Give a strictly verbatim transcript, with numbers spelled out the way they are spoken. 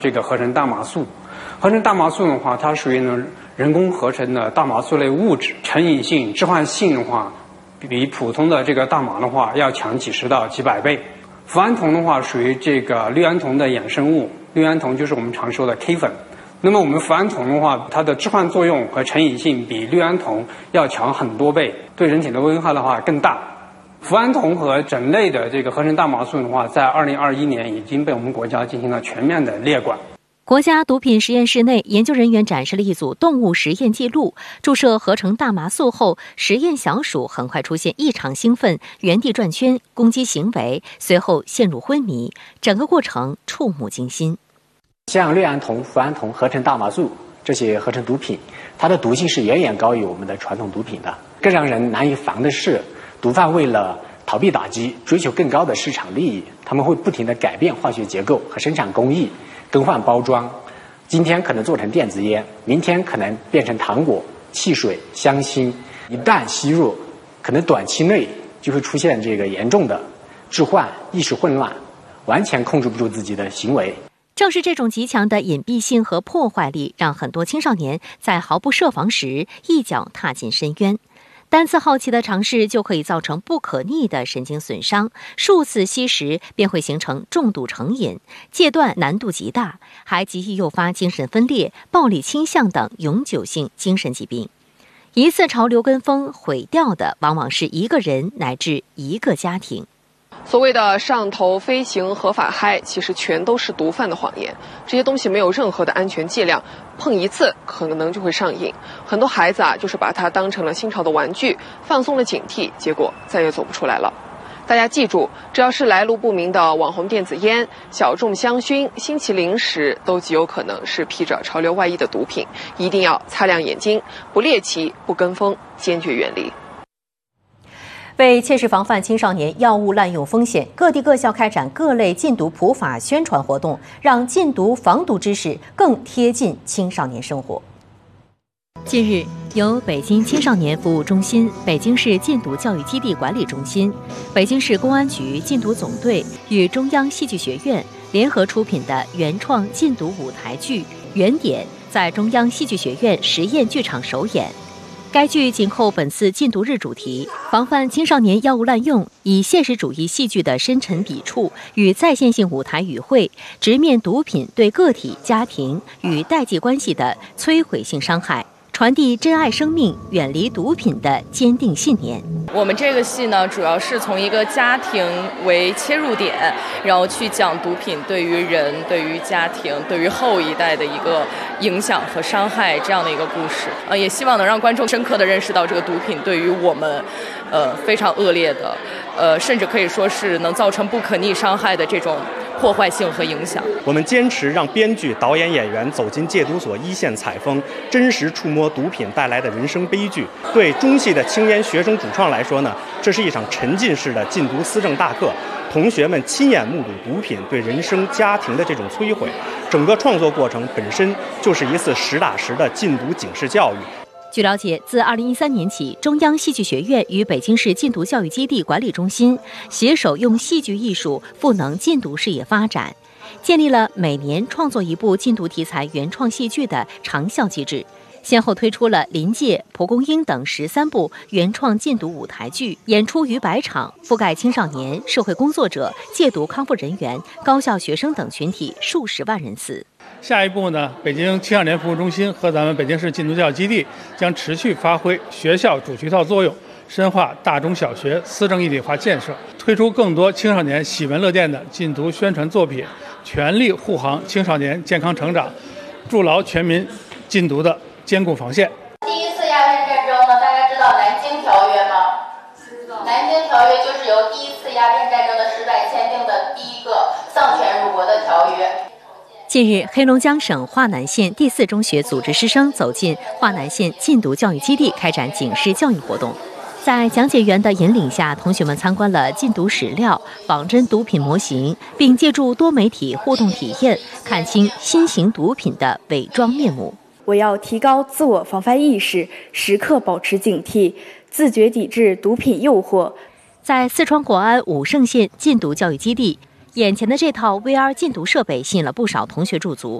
这个合成大麻素。合成大麻素的话，它属于呢人工合成的大麻素类物质，成瘾性、致幻性的话，比普通的这个大麻的话要强几十到几百倍。脯胺酮的话属于这个氯胺酮的衍生物，氯胺酮就是我们常说的 K 粉。那么我们脯胺酮的话，它的致幻作用和成瘾性比氯胺酮要强很多倍，对人体的危害的话更大。脯胺酮和整类的这个合成大麻素的话，在二零二一年已经被我们国家进行了全面的列管。 国家毒品实验室内，研究人员展示了一组动物实验记录。注射合成大麻素后，实验小鼠很快出现异常兴奋、原地转圈、攻击行为，随后陷入昏迷，整个过程触目惊心。 像氯胺酮、脯胺酮、合成大麻素这些合成毒品，它的毒性是远远高于我们的传统毒品的。更让人难以防的是，毒贩为了逃避打击，追求更高的市场利益，他们会不停地改变化学结构和生产工艺，更换包装。今天可能做成电子烟，明天可能变成糖果、汽水、香辛。一旦吸入，可能短期内就会出现这个严重的致幻、意识混乱，完全控制不住自己的行为。 正是这种极强的隐蔽性和破坏力，让很多青少年在毫不设防时一脚踏进深渊。单次好奇的尝试就可以造成不可逆的神经损伤，数次吸食便会形成重度成瘾，戒断难度极大，还极易诱发精神分裂、暴力倾向等永久性精神疾病。一次潮流跟风毁掉的往往是一个人乃至一个家庭。 所谓的上头飞行合法嗨，其实全都是毒贩的谎言。这些东西没有任何的安全剂量，碰一次可能就会上瘾。很多孩子啊，就是把它当成了新潮的玩具，放松了警惕，结果再也走不出来了。大家记住，只要是来路不明的网红电子烟、小众香薰、新奇零食，都极有可能是披着潮流外衣的毒品，一定要擦亮眼睛，不猎奇，不跟风，坚决远离。 为切实防范青少年药物滥用风险，各地各校开展各类禁毒普法宣传活动，让禁毒防毒知识更贴近青少年生活。近日，由北京青少年服务中心、北京市禁毒教育基地管理中心、北京市公安局禁毒总队与中央戏剧学院联合出品的原创禁毒舞台剧《原点》在中央戏剧学院实验剧场首演。该剧紧扣本次禁毒日主题，防范青少年药物滥用，以现实主义戏剧的深沉笔触与再现性舞台语汇，直面毒品对个体、家庭与代际关系的摧毁性伤害，传递珍爱生命、远离毒品的坚定信念。 我们这个戏呢，主要是从一个家庭为切入点，然后去讲毒品对于人、对于家庭、对于后一代的一个影响和伤害这样的一个故事。呃，也希望能让观众深刻地认识到这个毒品对于我们，呃，非常恶劣的，呃，甚至可以说是能造成不可逆伤害的这种破坏性和影响。 我们坚持让编剧、导演、演员走进戒毒所一线采风，真实触摸毒品带来的人生悲剧。对中戏的青年学生主创来说呢，这是一场沉浸式的禁毒思政大课。同学们亲眼目睹毒品对人生、家庭的这种摧毁，整个创作过程本身就是一次实打实的禁毒警示教育。 据了解，自二零一三年起，中央戏剧学院与北京市禁毒教育基地管理中心携手用戏剧艺术赋能禁毒事业发展，建立了每年创作一部禁毒题材原创戏剧的长效机制，先后推出了《临界》《蒲公英》等十三部原创禁毒舞台剧，演出逾百场，覆盖青少年、社会工作者、戒毒康复人员、高校学生等群体数十万人次。 下一步呢，北京青少年服务中心和咱们北京市禁毒教育基地将持续发挥学校主渠道作用，深化大中小学思政一体化建设，推出更多青少年喜闻乐见的禁毒宣传作品，全力护航青少年健康成长，筑牢全民禁毒的坚固防线。 第一次鸦片战争呢，大家知道南京条约吗？知道。南京条约就是由第一次鸦片战争的失败签订的第一个丧权辱国的条约。 近日，黑龙江省华南县第四中学组织师生走进华南县禁毒教育基地，开展警示教育活动。在讲解员的引领下，同学们参观了禁毒史料、仿真毒品模型，并借助多媒体互动体验，看清新型毒品的伪装面目。 我要提高自我防范意识，时刻保持警惕，自觉抵制毒品诱惑。 在四川广安武胜县禁毒教育基地， 眼前的这套 V R 禁毒设备吸引了不少同学驻足。